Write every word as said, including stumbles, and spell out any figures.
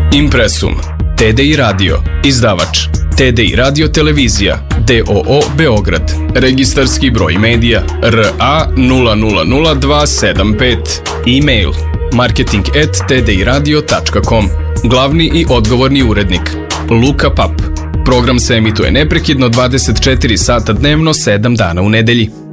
Impresum, T D I Radio, izdavač, T D I Radio Televizija, D O O Beograd, registarski broj medija R A nula nula nula dva sedam pet, e-mail marketing at t d i radio tačka com, glavni i odgovorni urednik Luka Pap. Program se emituje neprekidno dvadeset četiri sata dnevno, sedam dana u nedelji.